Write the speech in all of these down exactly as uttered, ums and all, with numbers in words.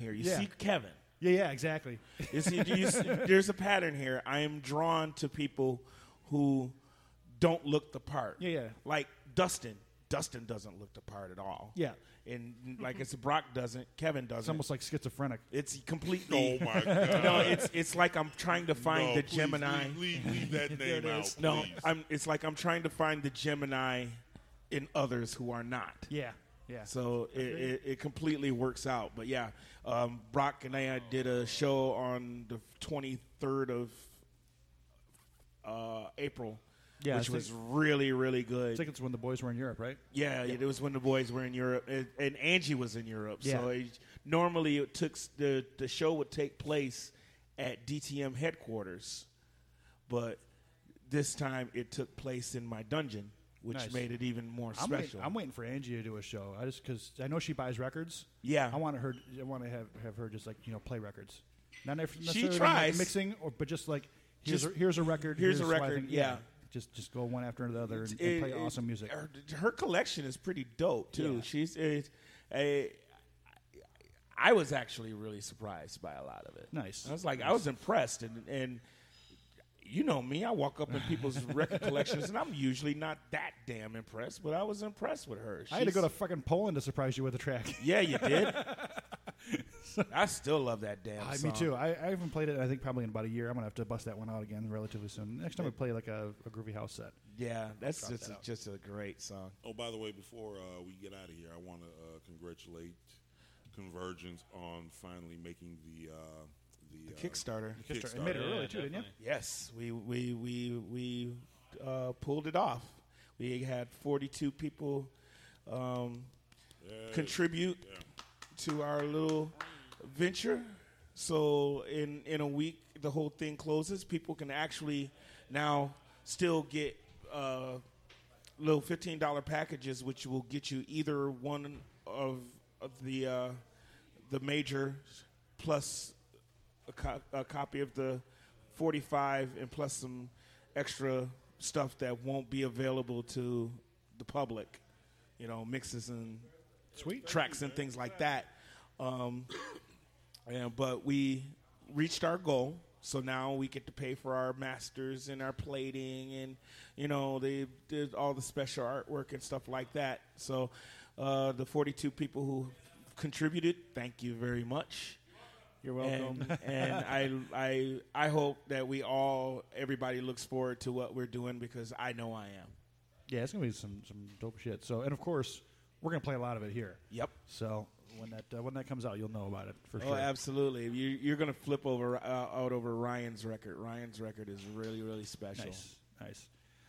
here. You Yeah. see Kevin. Yeah, yeah, exactly. You see, you see, there's a pattern here. I am drawn to people who don't look the part. Yeah, yeah. Like Dustin. Dustin doesn't look the part at all. Yeah. And like it's Brock doesn't, Kevin doesn't. It's almost like schizophrenic. It's completely. Oh my God! No, it's it's like I'm trying to find no, the please, Gemini. Leave, leave, leave that name out. No, please. I'm. It's like I'm trying to find the Gemini in others who are not. Yeah, yeah. So it, it, it completely works out. But yeah, um, Brock and I did a show on the twenty-third of uh, April. Yeah, which I was think- really, really good. I think it's when the boys were in Europe, right? Yeah, it was when the boys were in Europe, and, and Angie was in Europe. Yeah. So it, normally it took s- the the show would take place at D T M headquarters, but this time it took place in my dungeon, which Nice. made it even more I'm special. waiting, I'm waiting for Angie to do a show. I just because I know she buys records. Yeah. I want her. I want to have have her just like you know play records. Not nef- necessarily tries. like mixing, or but just like here's Just- a, here's a record. here's a why I record, think- yeah. Just just go one after the other and, and It- play it- awesome music. Her, her collection is pretty dope too. Yeah. She's it, a. I was actually really surprised by a lot of it. Nice. I was like, I Nice. was impressed, and and you know me, I walk up in people's record collections, and I'm usually not that damn impressed, but I was impressed with her. I had to go to She's- fucking Poland to surprise you with a track. Yeah, you did. I still love that damn Uh, song. me too. I, I haven't played it. I think probably in about a year. I'm gonna have to bust that one out again relatively soon. Next time we play like a, a groovy house set. Yeah, that's Drop just that a, out. just a great song. Oh, by the way, before uh, we get out of here, I want to uh, congratulate Convergence on finally making the uh, the, The uh, Kickstarter. the Kickstarter. It made it Kickstarter. early too, didn't you? Yes, we we we we uh, pulled it off. We had forty-two people um, Yeah, contribute yeah. to our little venture. So in in a week, the whole thing closes. People can actually now still get uh, little fifteen dollar packages, which will get you either one of, of the uh, the major plus a, co- a copy of the forty-five and plus some extra stuff that won't be available to the public. You know, mixes and Sweet. tracks and things like that. Um, and, but we reached our goal, so now we get to pay for our masters and our plating, and you know they did all the special artwork and stuff like that. So uh, the forty-two people who contributed, thank you very much. You're welcome. And, and I, I, I hope that we all, everybody looks forward to what we're doing because I know I am. Yeah, it's gonna be some some dope shit. So, and of course, we're gonna play a lot of it here. Yep. So when that uh, when that comes out, you'll know about it for Oh, sure. absolutely. You, you're going to flip over uh, out over Ryan's record. Ryan's record is really, really special. Nice, nice.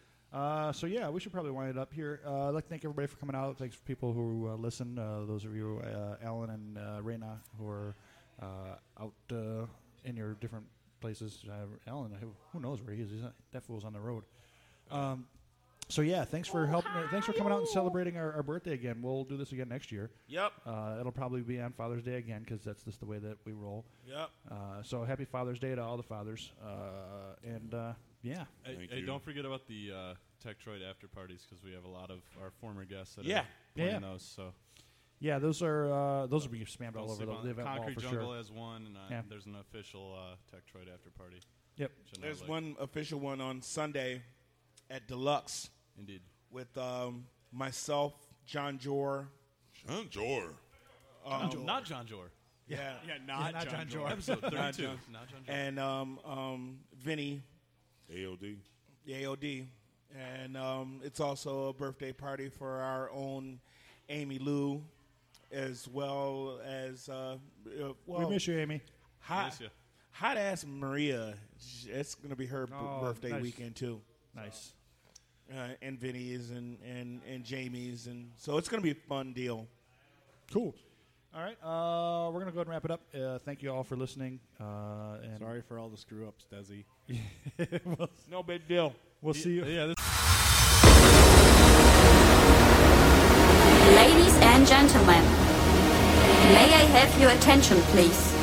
Uh, so yeah, we should probably wind it up here. Uh, I'd like to thank everybody for coming out. Thanks for people who uh, listen. Uh, those of you, uh, Alan and uh, Reina, who are uh, out uh, in your different places. Uh, Alan, who, who knows where he is? He's not, that fool's on the road. Um, so yeah, thanks for helping. Thanks for coming out and celebrating our, our birthday again. We'll do this again next year. Yep. Uh, it'll probably be on Father's Day again because that's just the way that we roll. Yep. Uh, so happy Father's Day to all the fathers. Uh, and uh, yeah. Hey, Thank hey, you. don't forget about the uh, Tektroid after parties because we have a lot of our former guests that Yeah. are playing Yeah. those. So Yeah, those are uh, those will be spammed all don't over sleep the, on the it. event wall Concrete for Jungle sure. has one, and uh, Yeah. there's an official uh, Tektroid after party. Yep. Should know, There's like- one official one on Sunday at Deluxe Indeed. with um, myself, John Jor. John Jor. Um, Not John Jor. Yeah. Yeah, not, not John, John Jor. Jor. Episode Not thirty-two. John. Not John Jor. And um, um, Vinny, A O D. the A O D. And um, it's also a birthday party for our own Amy Lou, as well as, uh, uh, well, we miss you, Amy. hot, Miss ya. hot ass Maria. It's going to be her b- Oh, birthday nice. weekend, too. Nice. Uh, and Vinny's and, and, and Jamie's. And so it's going to be a fun deal. Cool. All right. Uh, we're going to go ahead and wrap it up. Uh, thank you all for listening. Uh, and Sorry for all the screw ups, Desi. we'll, No big deal. we'll see you. Yeah, this Ladies and gentlemen, may I have your attention, please?